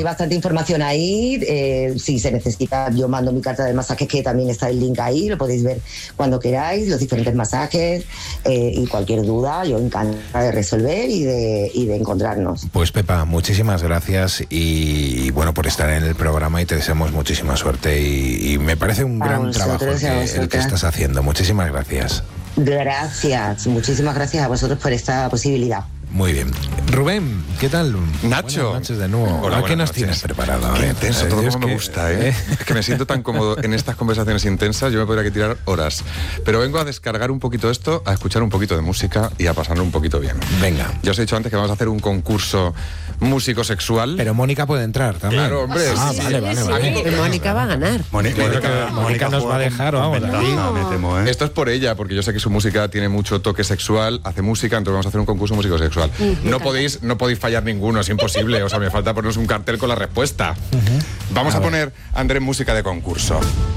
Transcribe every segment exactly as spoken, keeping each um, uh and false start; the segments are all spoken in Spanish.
hay bastante información ahí. Eh, si se necesita, yo mando mi carta de masajes, que también está el link ahí, lo podéis ver cuando queráis, los diferentes masajes, eh, y cualquier duda, yo encantada de resolver y de, y de encontrarnos. Pues Pepa, muchísimas gracias y, y bueno, por estar en el programa, y te deseamos muchísima suerte y, y me parece un A gran vosotros, trabajo el que, a el que vosotras. estás haciendo. Muchísimas gracias. Gracias, muchísimas gracias a vosotros por esta posibilidad. Muy bien. Rubén, ¿qué tal? Nacho. Buenas noches de nuevo. Hola, ¿A ¿Qué buenas nos noches. tienes preparado? A Qué ver, intenso, eh, todo es como me que- gusta, ¿eh? Es que me siento tan cómodo en estas conversaciones intensas, yo me podría que tirar horas. Pero vengo a descargar un poquito esto, a escuchar un poquito de música y a pasarlo un poquito bien. Venga. Ya os he dicho antes que vamos a hacer un concurso músico sexual. Pero Mónica puede entrar también. Claro, hombre. Ah, sí, vale, sí, vale, sí. vale. Que Mónica va a ganar. Mónica, Yo creo que Mónica nos va a dejar, vamos, con aquí. ventaja, me temo, ¿eh? Esto es por ella, porque yo sé que su música tiene mucho toque sexual, hace música, entonces vamos a hacer un concurso músico sexual. No podéis, no podéis fallar ninguno, es imposible. O sea, me falta ponernos un cartel con la respuesta. Vamos a, A ver. poner, Andrés, música de concurso.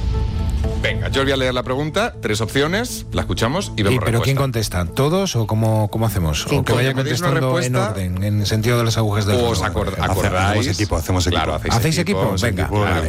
Venga, yo os voy a leer la pregunta, tres opciones, la escuchamos y ¿Y, vemos pero quién respuesta. contesta? ¿Todos o cómo, cómo hacemos? ¿O que Porque vaya me deis una contestando en respuesta, orden, en el sentido de las agujas del O os reloj? acord- Hace- acordáis. hacemos equipo, hacemos equipo. Claro, hacéis, ¿Hacéis equipo? hacéis Venga, equipo, claro.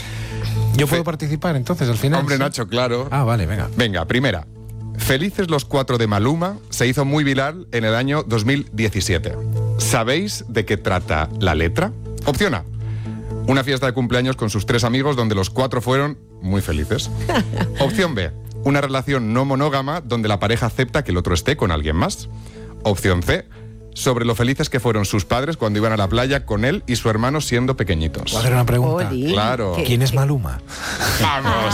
y- ¿Yo puedo participar entonces al final? Hombre, ¿Sí? Nacho, claro. Ah, vale, venga. Venga, primera. Felices los cuatro de Maluma se hizo muy viral en el año dos mil diecisiete. ¿Sabéis de qué trata la letra? Opción A. Una fiesta de cumpleaños con sus tres amigos donde los cuatro fueron muy felices. Opción B. Una relación no monógama donde la pareja acepta que el otro esté con alguien más. Opción C. Sobre lo felices que fueron sus padres cuando iban a la playa con él y su hermano siendo pequeñitos. ¿Puedo hacer una pregunta? Oli, Claro. qué- ¿Quién es Maluma? ¡Vamos!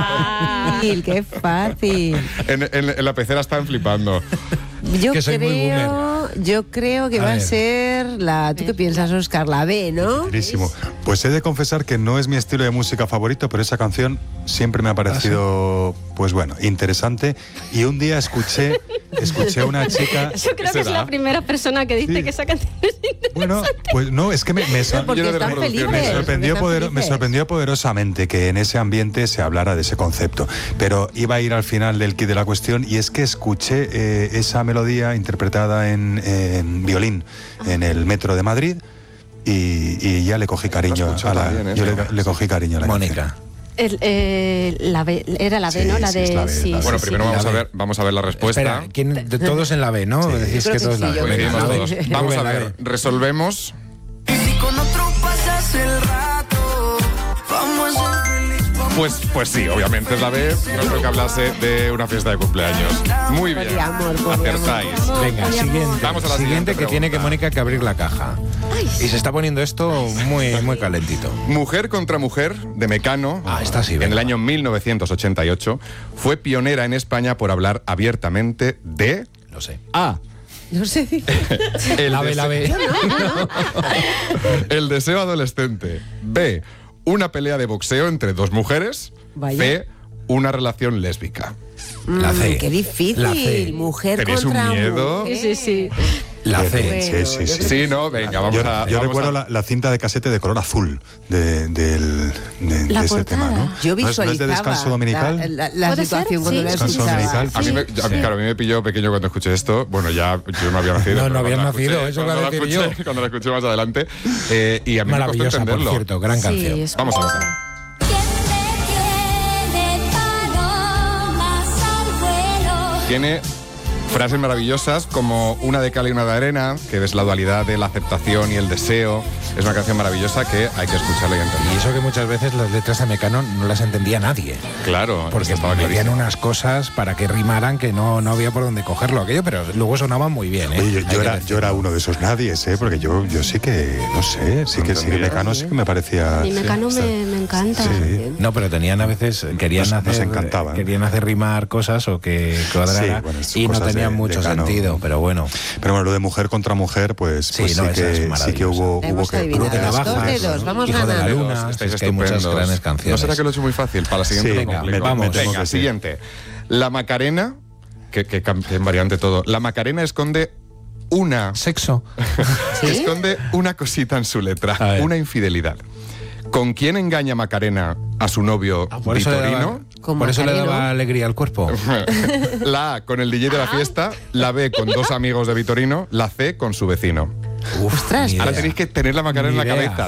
fácil, qué fácil. En, en- en la pecera están flipando. Yo Que soy muy creo, yo creo que A va a ver. ser la. ¿Tú qué piensas, Óscar? La B, ¿no? Buenísimo. Pues he de confesar que no es mi estilo de música favorito, pero esa canción siempre me ha parecido, pues bueno, interesante. Y un día escuché, escuché a una chica. Yo creo que es será? la primera persona que dice Sí. que esa canción es interesante. Bueno, pues no, es que me, me, sor- Porque Lleno de están reproducciones. felices. me sorprendió están poder- me felices. sorprendió poderosamente que en ese ambiente se hablara de ese concepto. Pero iba a ir al final del kit de la cuestión, y es que escuché eh, esa melodía interpretada en, en violín en el metro de Madrid. Y, y ya le cogí cariño escuchado a la, también, ¿eh? yo le, le cogí cariño a la Mónica. El, eh, la B, era la B, Sí, ¿no? La sí, de. es la B, sí, la B. sí, Bueno, sí. primero vamos La a B. ver, vamos a ver la respuesta. Espera, ¿quién, de todos en la B, ¿no? Sí. Decís Yo que creo todos que la sí, yo B. creo que Venga, Coincidimos la B. todos. Vamos a Rubén, la ver, B. resolvemos. Si con otro pasas el rato, vamos a ser feliz. Pues, pues sí, obviamente es la B. No creo que hablase de una fiesta de cumpleaños. Muy bien. Poliamor, poliamor. Acertáis. Venga, siguiente. Vamos a la siguiente siguiente que tiene que pregunta. Mónica que abrir la caja. Y se está poniendo esto muy, muy calentito. Mujer contra Mujer, de Mecano, Ah, esta sí, en venga. el año mil novecientos ochenta y ocho, fue pionera en España por hablar abiertamente de Lo sé. A. No sé. El, La B, dese- la B. el deseo adolescente. B. Una pelea de boxeo entre dos mujeres. Vaya. C. Una relación lésbica. La C. Mm, qué difícil. La C. Mujer ¿Tenéis un contra miedo? mujer. Sí, sí, La C. Bueno, Sí, sí, sí. Sí, no, venga, vamos Yo, a. yo vamos recuerdo a- la, la cinta de casete de color azul de, del- de- de La ese portada. tema, ¿no? Yo ¿No es, no visualizaba es de descanso dominical? la, la- la ¿Puede situación ser? cuando Sí. la Descanso escuchaba. dominical. A mí, me, Sí, a mí, sí. claro, a mí me pilló pequeño cuando escuché esto. Bueno, ya yo no había nacido. No, pero no habías cuando la nacido, escuché- eso iba a cuando la decir escuché- yo. Cuando la escuché más adelante. Eh, y a mí me costó Maravillosa, por entenderlo. cierto, gran canción. Sí, es Vamos a ver. Tiene frases maravillosas como una de cal y una de arena, que es la dualidad de la aceptación y el deseo. Es una canción maravillosa que hay que escucharla y Y entender. eso que muchas veces las letras de Mecano no las entendía nadie. Claro, Porque estaba metían clarísimo. unas cosas para que rimaran que no, no había por dónde cogerlo aquello, pero luego sonaban muy bien, ¿eh? Oye, yo, Hay yo que era, decirlo. yo era uno de esos nadies, ¿eh? Porque yo, yo sí que, no sé, sí que, sí que ¿Entendías? Mecano sí que me parecía... Mi sí, Mecano está- me, me encanta. Sí. No, pero tenían a veces, querían Nos- nos hacer encantaban. querían hacer rimar cosas o que cuadrara Sí, bueno, es y no cosas tenían de- mucho de Cano. sentido, pero bueno. Pero bueno, lo de mujer contra mujer, pues, Sí, pues no, sí, esa es que, sí maravillosa. que hubo, La hubo hemos que... adivinado. Cruz de Dos Navajas, dedos, vamos Hijo de la ganando. Luna, Estáis es que hay muchas estupendos. grandes canciones. ¿No será que lo he hecho muy fácil? Para la siguiente Sí, lo venga, complico. me- vamos. me temo Venga, que sí. siguiente. La Macarena, que, que, cam- que en variante todo. La Macarena esconde una... Sexo. Esconde una cosita en su letra, A ver. una infidelidad. ¿Con quién engaña Macarena a su novio Ah, por eso le daba, Vitorino? Con por eso le Macareno. daba alegría al cuerpo. La A con el D J de la fiesta, la B con dos amigos de Vitorino, la C con su vecino. Uf, Ostras, ni Ahora idea. tenéis que tener la Macarena en Ni la idea. cabeza.